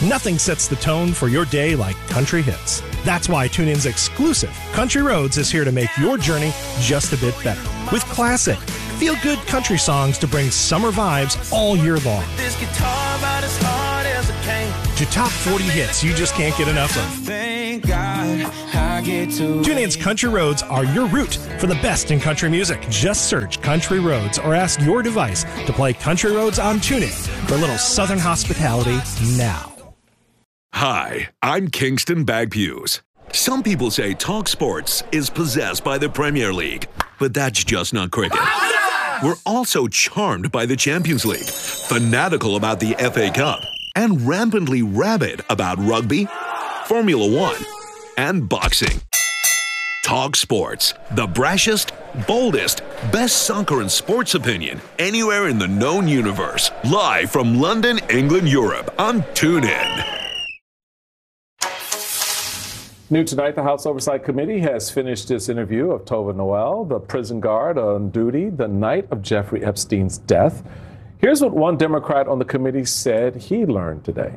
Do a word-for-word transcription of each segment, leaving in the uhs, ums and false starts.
Nothing sets the tone for your day like country hits. That's why TuneIn's exclusive Country Roads is here to make your journey just a bit better. With classic, feel-good country songs to bring summer vibes all year long. This guitar about as hard as it came. To top forty hits you just can't get enough of. Thank God I get to TuneIn's Country Roads are your route for the best in country music. Just search Country Roads or ask your device to play Country Roads on TuneIn for a little Southern hospitality now. Hi, I'm Kingston Bagpues. Some people say Talk Sports is possessed by the Premier League, but that's just not cricket. We're also charmed by the Champions League, fanatical about the F A Cup, and rampantly rabid about rugby, Formula One, and boxing. Talk Sports, the brashest, boldest, best soccer and sports opinion anywhere in the known universe. Live from London, England, Europe on TuneIn. New tonight, the House Oversight Committee has finished its interview of Tova Noel, the prison guard on duty the night of Jeffrey Epstein's death. Here's what one Democrat on the committee said he learned today.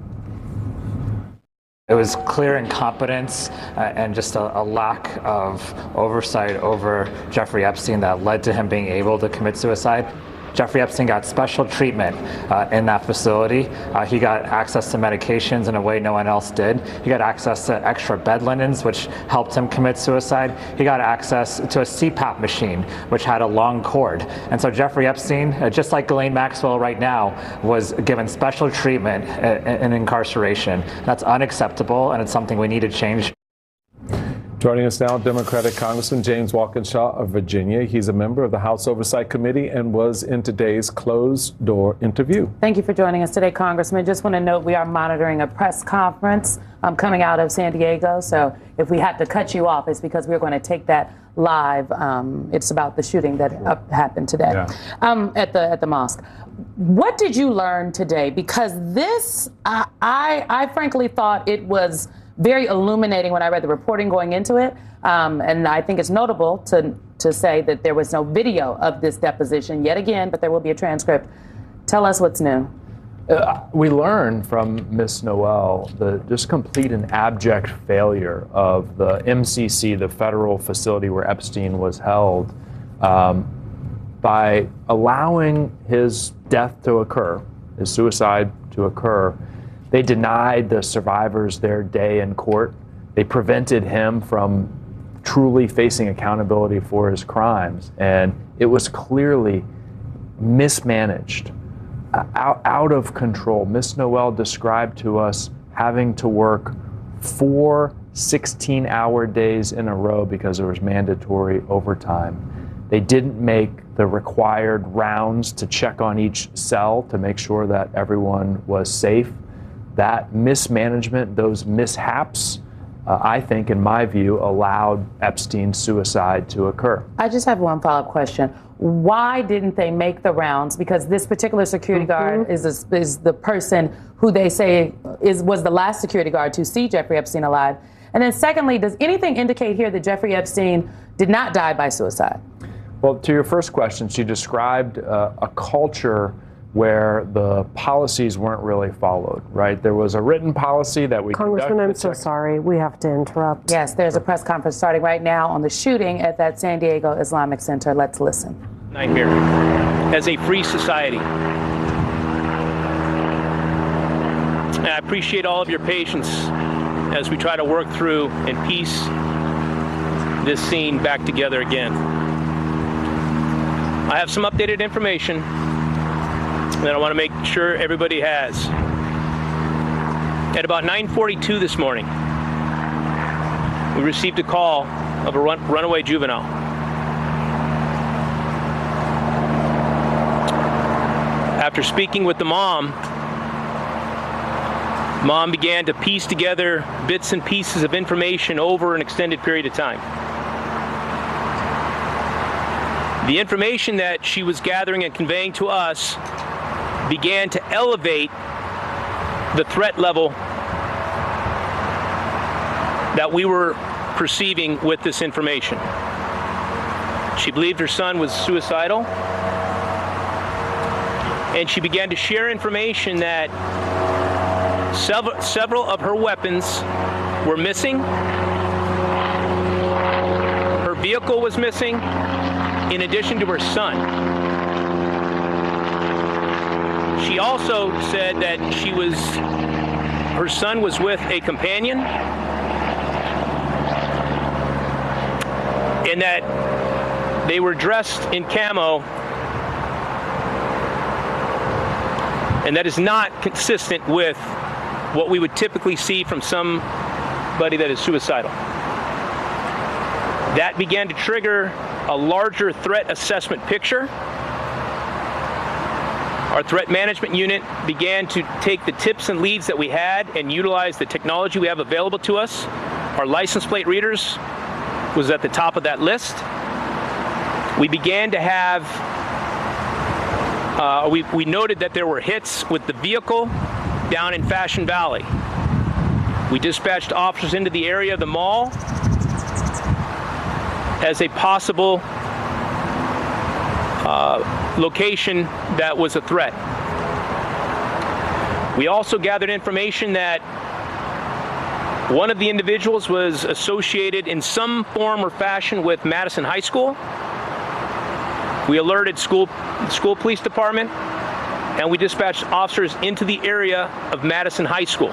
It was clear incompetence uh, and just a, a lack of oversight over Jeffrey Epstein that led to him being able to commit suicide. Jeffrey Epstein got special treatment uh, in that facility. Uh, he got access to medications in a way no one else did. He got access to extra bed linens, which helped him commit suicide. He got access to a C PAP machine, which had a long cord. And so Jeffrey Epstein, uh, just like Ghislaine Maxwell right now, was given special treatment in, in incarceration. That's unacceptable, and it's something we need to change. Joining us now, Democratic Congressman James Walkinshaw of Virginia. He's a member of the House Oversight Committee and was in today's closed-door interview. Thank you for joining us today, Congressman. Just want to note we are monitoring a press conference um, coming out of San Diego. So if we had to cut you off, it's because we're going to take that live. Um, it's about the shooting that uh, happened today yeah. um, at the at the mosque. What did you learn today? Because this, I, I, I frankly thought it was very illuminating when I read the reporting going into it. Um, and I think it's notable to to say that there was no video of this deposition yet again, but there will be a transcript. Tell us what's new. Uh, we learned from Miss Noel the just complete and abject failure of the M C C, the federal facility where Epstein was held, um, by allowing his death to occur, his suicide to occur. They denied the survivors their day in court. They prevented him from truly facing accountability for his crimes. And it was clearly mismanaged, out, out of control. Miss Noel described to us having to work four sixteen-hour days in a row because there was mandatory overtime. They didn't make the required rounds to check on each cell to make sure that everyone was safe. That mismanagement, those mishaps, uh, I think, in my view, allowed Epstein's suicide to occur. I just have one follow-up question. Why didn't they make the rounds? Because this particular security mm-hmm. guard is, a, is the person who they say is was the last security guard to see Jeffrey Epstein alive. And then secondly, does anything indicate here that Jeffrey Epstein did not die by suicide? Well, to your first question, she described uh, a culture where the policies weren't really followed, right? There was a written policy that we Congressman, I'm so sorry. We have to interrupt. Yes, there's a press conference starting right now on the shooting at that San Diego Islamic Center. Let's listen. Nightmare as a free society. And I appreciate all of your patience as we try to work through and piece this scene back together again. I have some updated information that I want to make sure everybody has. At about nine forty-two this morning, we received a call of a run, runaway juvenile. After speaking with the mom, mom began to piece together bits and pieces of information over an extended period of time. The information that she was gathering and conveying to us began to elevate the threat level that we were perceiving with this information. She believed her son was suicidal, and she began to share information that Several, several of her weapons were missing. Her vehicle was missing, in addition to her son. She also said that she was, her son was with a companion, and that they were dressed in camo, and that is not consistent with what we would typically see from somebody that is suicidal. That began to trigger a larger threat assessment picture. Our threat management unit began to take the tips and leads that we had and utilize the technology we have available to us. Our license plate readers was at the top of that list. We began to have, uh, we, we noted that there were hits with the vehicle down in Fashion Valley. We dispatched officers into the area of the mall as a possible uh, location that was a threat. We also gathered information that one of the individuals was associated in some form or fashion with Madison High School. We alerted school, school police department, and we dispatched officers into the area of Madison High School.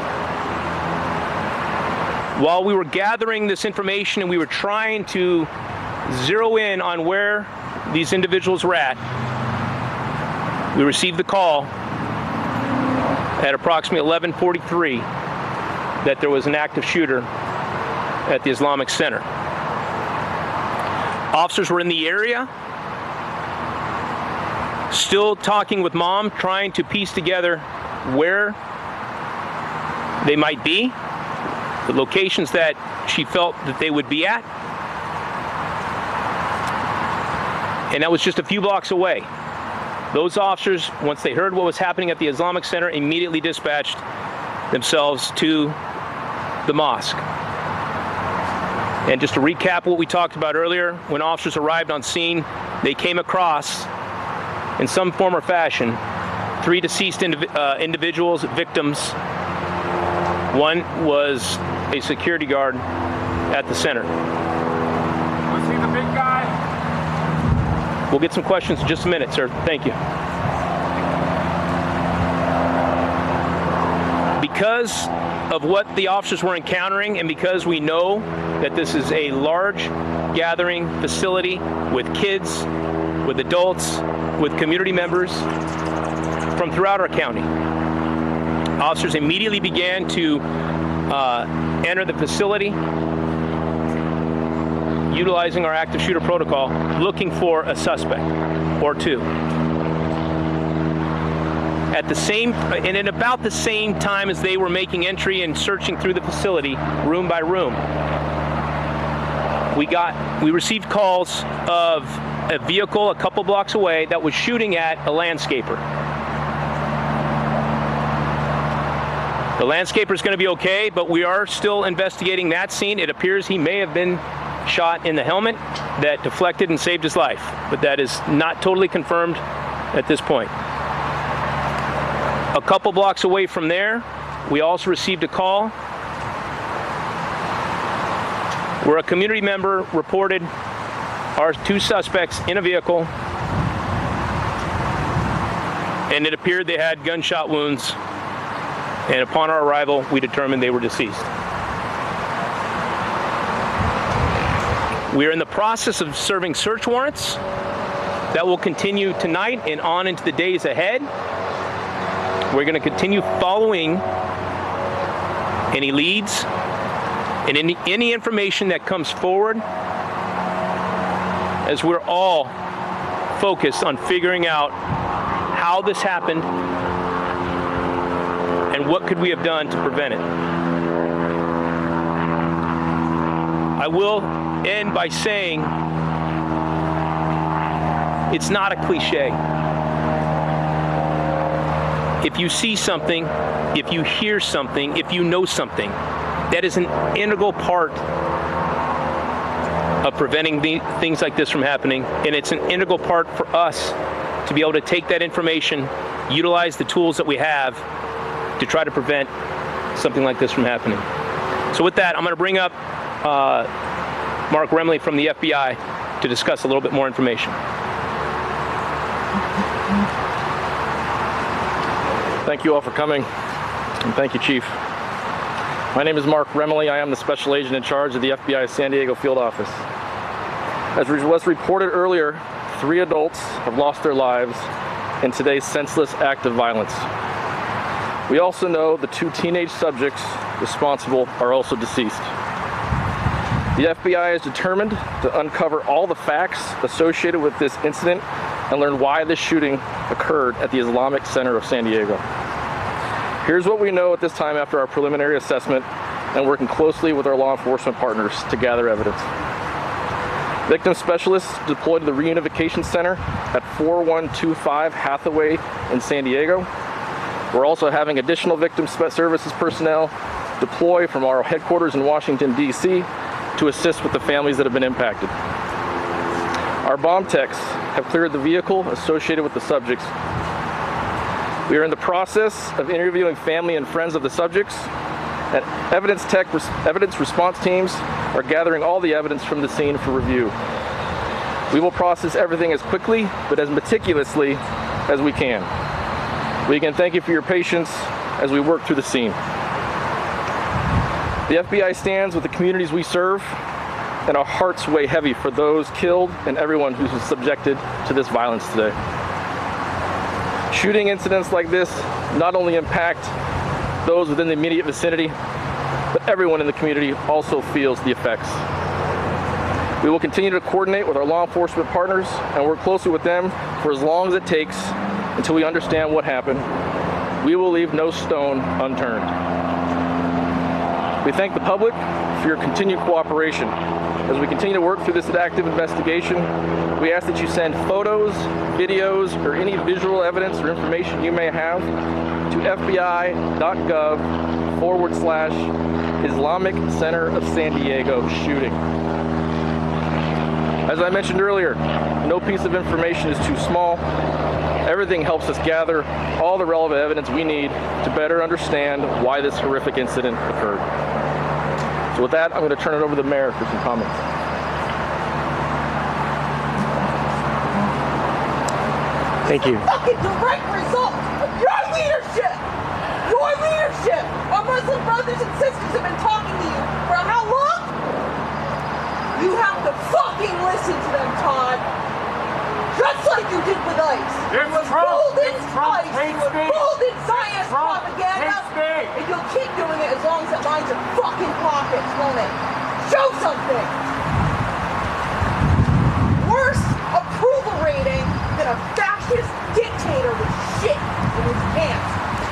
While we were gathering this information and we were trying to zero in on where these individuals were at, we received the call at approximately eleven forty-three that there was an active shooter at the Islamic Center. Officers were in the area, still talking with mom, trying to piece together where they might be, the locations that she felt that they would be at. And that was just a few blocks away. Those officers, once they heard what was happening at the Islamic Center, immediately dispatched themselves to the mosque. And just to recap what we talked about earlier, when officers arrived on scene, they came across, in some form or fashion, three deceased indiv- uh, individuals, victims. One was a security guard at the center. Was he the big guy? We'll get some questions in just a minute, sir. Thank you. Because of what the officers were encountering, and because we know that this is a large gathering facility with kids, with adults, with community members from throughout our county, officers immediately began to uh, enter the facility, utilizing our active shooter protocol, looking for a suspect or two. At the same, and at about the same time as they were making entry and searching through the facility, room by room, we got, we received calls of a vehicle a couple blocks away that was shooting at a landscaper. The landscaper is going to be okay, but we are still investigating that scene. It appears he may have been shot in the helmet that deflected and saved his life, but that is not totally confirmed at this point. A couple blocks away from there, we also received a call where a community member reported our two suspects in a vehicle, and it appeared they had gunshot wounds, and upon our arrival, we determined they were deceased. We are in the process of serving search warrants that will continue tonight and on into the days ahead. We're going to continue following any leads and any, any information that comes forward, as we're all focused on figuring out how this happened and what could we have done to prevent it. I will end by saying it's not a cliche. If you see something, if you hear something, if you know something, that is an integral part of preventing the, things like this from happening, and it's an integral part for us to be able to take that information, utilize the tools that we have, to try to prevent something like this from happening. So with that, I'm going to bring up uh, Mark Remley from the F B I to discuss a little bit more information. Thank you all for coming, and thank you, Chief. My name is Mark Remley. I am the Special Agent in charge of the F B I San Diego Field Office. As was reported earlier, three adults have lost their lives in today's senseless act of violence. We also know the two teenage subjects responsible are also deceased. The F B I is determined to uncover all the facts associated with this incident and learn why this shooting occurred at the Islamic Center of San Diego. Here's what we know at this time after our preliminary assessment and working closely with our law enforcement partners to gather evidence. Victim specialists deployed to the Reunification Center at four one two five Hathaway in San Diego. We're also having additional victim services personnel deploy from our headquarters in Washington, D C to assist with the families that have been impacted. Our bomb techs have cleared the vehicle associated with the subjects. We are in the process of interviewing family and friends of the subjects, and evidence tech evidence response teams are gathering all the evidence from the scene for review. We will process everything as quickly but as meticulously as we can. We again thank you for your patience as we work through the scene. The F B I stands with the communities we serve, and our hearts weigh heavy for those killed and everyone who's subjected to this violence today. Shooting incidents like this not only impact those within the immediate vicinity, but everyone in the community also feels the effects. We will continue to coordinate with our law enforcement partners and work closely with them for as long as it takes until we understand what happened. We will leave no stone unturned. We thank the public for your continued cooperation. As we continue to work through this active investigation, we ask that you send photos, videos, or any visual evidence or information you may have to fbi.gov forward slash Islamic Center of San Diego shooting. As I mentioned earlier, no piece of information is too small. Everything helps us gather all the relevant evidence we need to better understand why this horrific incident occurred. So with that, I'm going to turn it over to the mayor for some comments. Thank you. Fucking direct result of your leadership! Your leadership! Our Muslim brothers and sisters have been talking to you for how long? You have to fucking listen to them, Todd. Just like you did with ICE. It's you were Trump. fooled in It's Trump. ICE. Hate You were speech. fooled in science Trump. propaganda. Hate speech. And you'll keep doing it as long as it lines your fucking pockets, won't it? Show something! Worse approval rating than a fascist dictator with shit in his pants.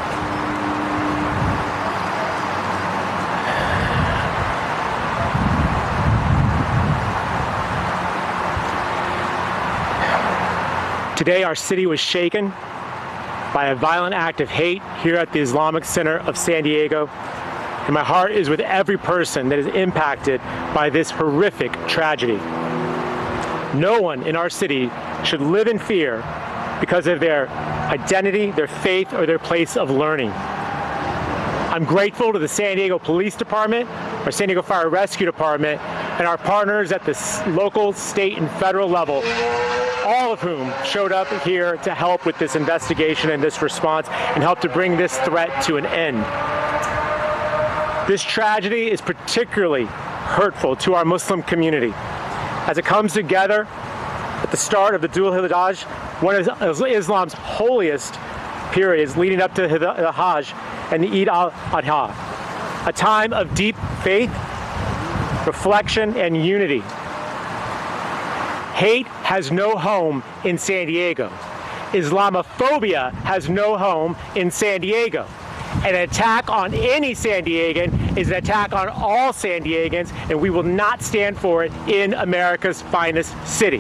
Today, our city was shaken by a violent act of hate here at the Islamic Center of San Diego, and my heart is with every person that is impacted by this horrific tragedy. No one in our city should live in fear because of their identity, their faith, or their place of learning. I'm grateful to the San Diego Police Department, our San Diego Fire Rescue Department, and our partners at the local, state, and federal level, all of whom showed up here to help with this investigation and this response and help to bring this threat to an end. This tragedy is particularly hurtful to our Muslim community as it comes together at the start of the Dhul Hijjah, one of Islam's holiest periods leading up to the Hajj and the Eid al-Adha, a time of deep faith, reflection, and unity. Hate has no home in San Diego. Islamophobia has no home in San Diego. An attack on any San Diegan is an attack on all San Diegans, and we will not stand for it in America's finest city.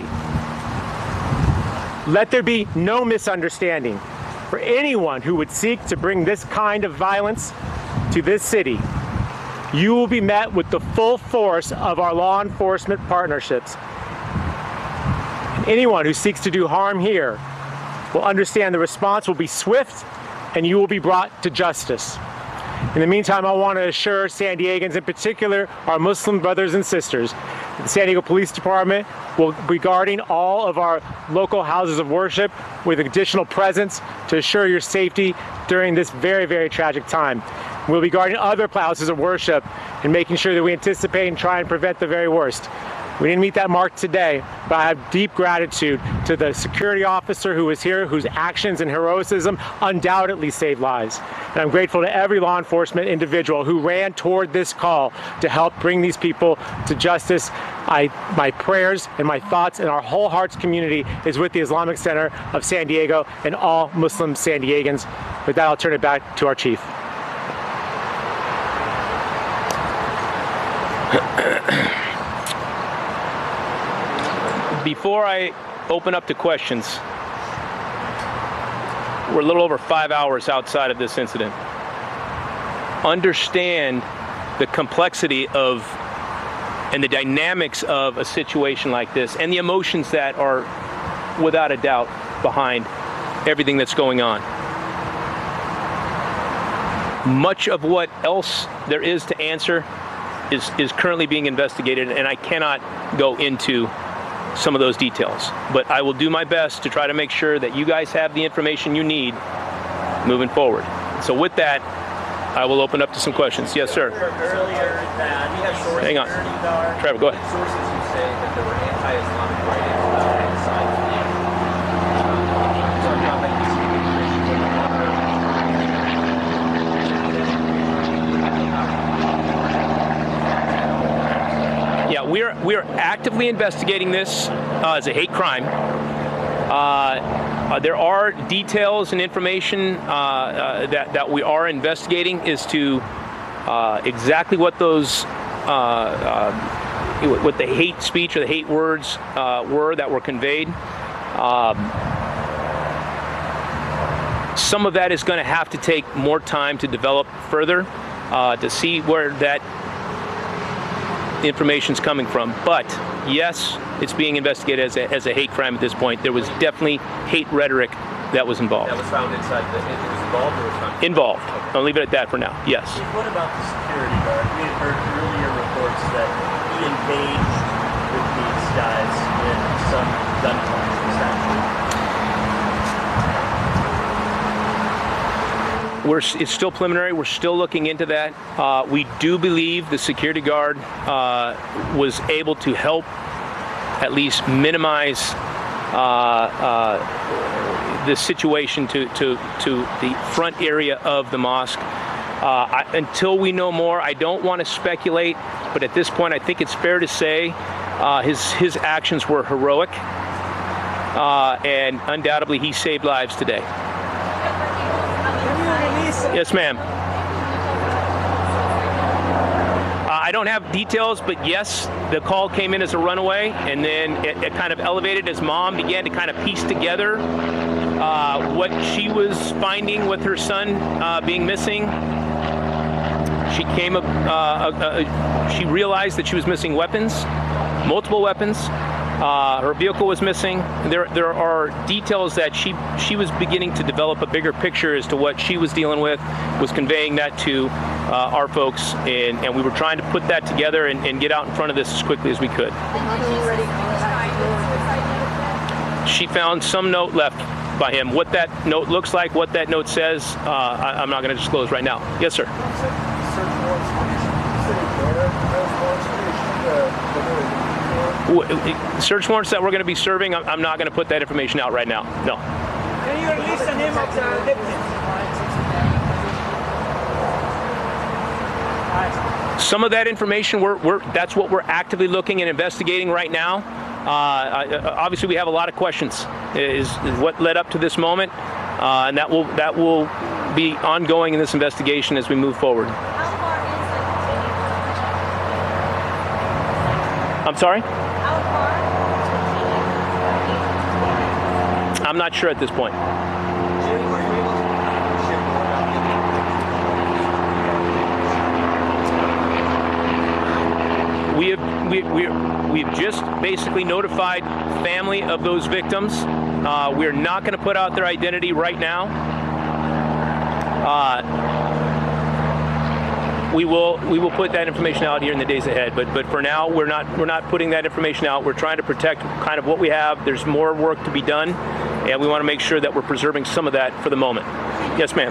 Let there be no misunderstanding. For anyone who would seek to bring this kind of violence to this city, you will be met with the full force of our law enforcement partnerships. And anyone who seeks to do harm here will understand the response will be swift and you will be brought to justice. In the meantime, I want to assure San Diegans, in particular our Muslim brothers and sisters, that the San Diego Police Department will be guarding all of our local houses of worship with additional presence to assure your safety during this very, very tragic time. We'll be guarding other houses of worship and making sure that we anticipate and try and prevent the very worst. We didn't meet that mark today, but I have deep gratitude to the security officer who was here, whose actions and heroism undoubtedly saved lives. And I'm grateful to every law enforcement individual who ran toward this call to help bring these people to justice. I, my prayers and my thoughts and our whole hearts community is with the Islamic Center of San Diego and all Muslim San Diegans. With that, I'll turn it back to our chief. Before I open up to questions, we're a little over five hours outside of this incident. Understand the complexity of and the dynamics of a situation like this and the emotions that are without a doubt behind everything that's going on. Much of what else there is to answer is, is currently being investigated, and I cannot go into some of those details. But I will do my best to try to make sure that you guys have the information you need moving forward. So with that, I will open up to some questions. Yes, sir. Earlier that we have sources. Hang on. Trevor, go ahead. Sources who say that there were anti-Islamic writings uh, inside the Yeah, we're we're actively investigating this uh, as a hate crime. Uh, uh, there are details and information uh, uh, that that we are investigating as to uh, exactly what those uh, uh, what the hate speech or the hate words uh, were that were conveyed. Um, some of that is going to have to take more time to develop further uh, to see where that information's coming from. But yes, it's being investigated as a, as a hate crime at this point. There was definitely hate rhetoric that was involved. That was found inside the, it was involved or was found? Involved. I'll leave it at that for now. Yes. What about the security guard? We had heard earlier reports that he engaged with these guys in some gunfights. Is that true? We're, it's still preliminary. We're still looking into that. Uh, we do believe the security guard uh, was able to help at least minimize uh, uh, the situation to, to, to the front area of the mosque. Uh, I, until we know more, I don't want to speculate, but at this point I think it's fair to say uh, his, his actions were heroic, uh, and undoubtedly he saved lives today. Yes, ma'am. Uh, I don't have details, but yes, the call came in as a runaway, and then it, it kind of elevated as mom began to kind of piece together uh, what she was finding with her son uh, being missing. She came up, uh, uh, uh, she realized that she was missing weapons, multiple weapons. Uh, her vehicle was missing. There, there are details that she she was beginning to develop a bigger picture as to what she was dealing with, was conveying that to uh, our folks, and, and we were trying to put that together and, and get out in front of this as quickly as we could. She found some note left by him. What that note looks like, what that note says, uh, I, I'm not going to disclose right now. Yes, sir. Search warrants that we're going to be serving, I'm not going to put that information out right now. No. Can you release the name of the victims? Some of that information, we're, we're, that's what we're actively looking and investigating right now. Uh, obviously, we have a lot of questions. Is, is what led up to this moment, uh, and that will that will be ongoing in this investigation as we move forward. I'm sorry? I'm not sure at this point. We have we we we've just basically notified family of those victims. Uh, we're not going to put out their identity right now. Uh, we will we will put that information out here in the days ahead. But but for now, we're not we're not putting that information out. We're trying to protect kind of what we have. There's more work to be done, and we want to make sure that we're preserving some of that for the moment. Yes, ma'am.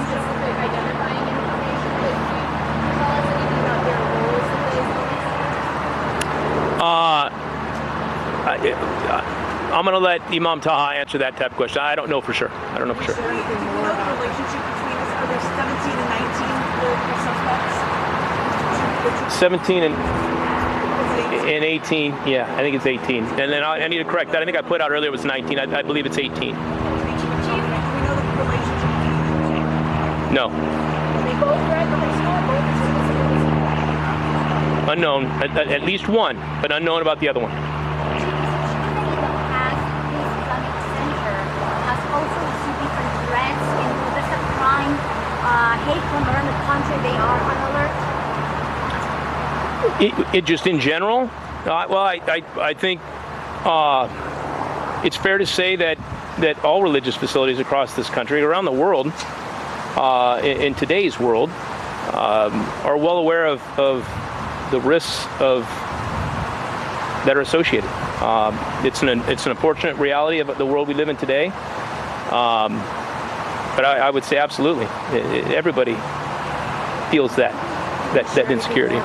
Uh, I, I'm going to let Imam Taha answer that type of question. I don't know for sure. I don't know for sure. Is there anything more about the relationship between us? Are there seventeen and nineteen suspects? seventeen and, and eighteen. Yeah, I think it's eighteen. And then I, I need to correct that. I think I put out earlier it was nineteen. I, I believe it's eighteen. No. They both graduate school, both Unknown. At, at least one, but unknown about the other one. Uh, hate from around the country, they are on alert? It, it just in general? Uh, well, I, I, I think uh, it's fair to say that, that all religious facilities across this country, around the world, uh, in, in today's world, um, are well aware of, of the risks of that are associated. Um, it's an it's an unfortunate reality of the world we live in today. Um, But I, I would say absolutely. It, it, everybody feels that, that, that insecurity.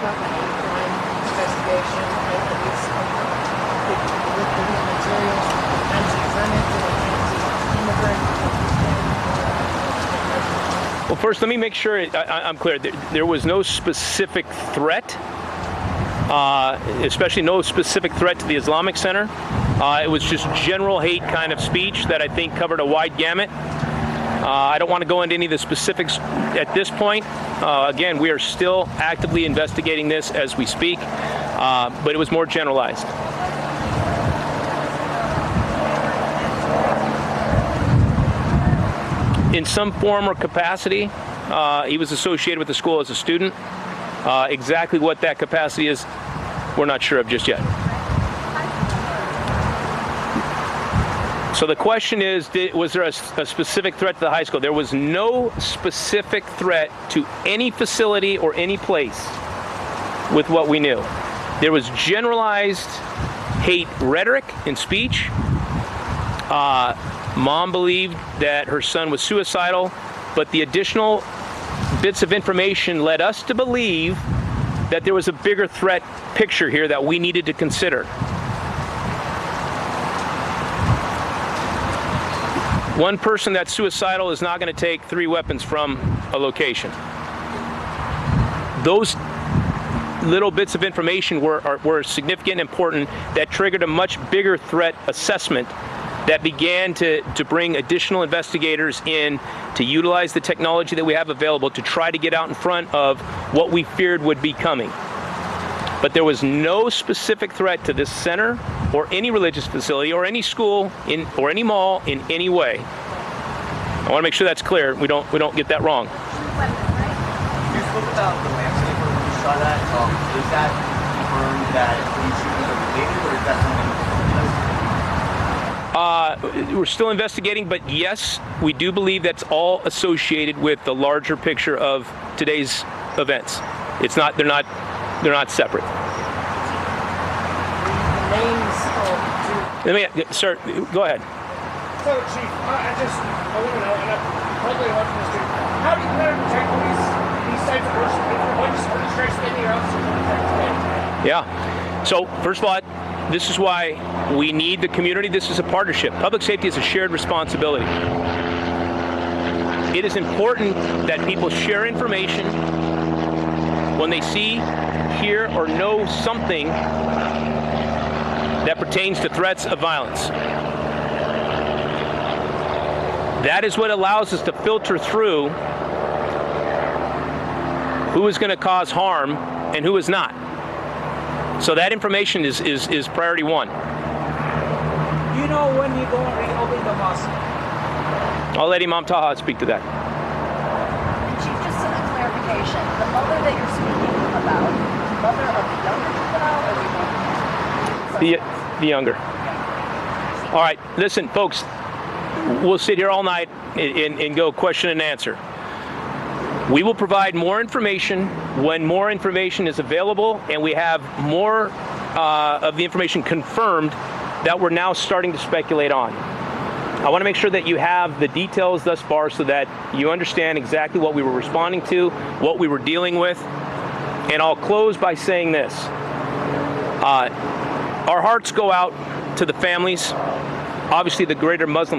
Well, first, let me make sure I, I'm clear. There, there was no specific threat, uh, especially no specific threat to the Islamic Center. Uh, it was just general hate kind of speech that I think covered a wide gamut. Uh, I don't want to go into any of the specifics at this point. Uh, again, we are still actively investigating this as we speak, uh, but it was more generalized. In some form or capacity, uh, he was associated with the school as a student. Uh, exactly what that capacity is, we're not sure of just yet. So the question is, did, was there a, a specific threat to the high school? There was no specific threat to any facility or any place with what we knew. There was generalized hate rhetoric and speech. Uh, mom believed that her son was suicidal, but the additional bits of information led us to believe that there was a bigger threat picture here that we needed to consider. One person that's suicidal is not going to take three weapons from a location. Those little bits of information were, are, were significant and important that triggered a much bigger threat assessment that began to, to bring additional investigators in to utilize the technology that we have available to try to get out in front of what we feared would be coming. But there was no specific threat to this center or any religious facility or any school in or any mall in any way. I want to make sure that's clear. We don't we don't get that wrong. You spoke about the landscape when you saw that. Um, is that confirmed that these shootings are related, or is that something? Uh, we're still investigating, but yes, we do believe that's all associated with the larger picture of today's events. It's not. They're not. They're not separate. Let me, sir, go ahead. So, Chief, I just, I want to know, and I'm probably watching this too, how do you better protect these, these types of persons if the legislature spending your officers on the Yeah. So, first of all, this is why we need the community. This is a partnership. Public safety is a shared responsibility. It is important that people share information when they see, hear, or know something that pertains to threats of violence. That is what allows us to filter through who is going to cause harm and who is not. So that information is, is, is priority one. You know when you go and reopen the mosque? I'll let Imam Taha speak to that. And Chief, just some clarification. The mother that you're speaking about, mother of the younger child or the younger? The, the younger. All right, listen, folks, we'll sit here all night and, and, and go question and answer. We will provide more information when more information is available and we have more uh, of the information confirmed that we're now starting to speculate on. I want to make sure that you have the details thus far so that you understand exactly what we were responding to, what we were dealing with. And I'll close by saying this. Uh, our hearts go out to the families, obviously the greater Muslim